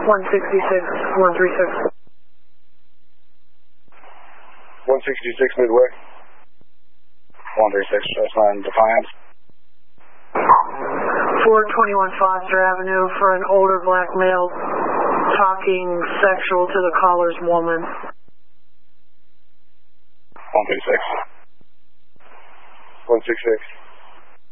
166, 136. 166 Midway. 136, that's line Defiance. 421 Foster Avenue for an older black male talking sexual to the caller's woman. 136. 166.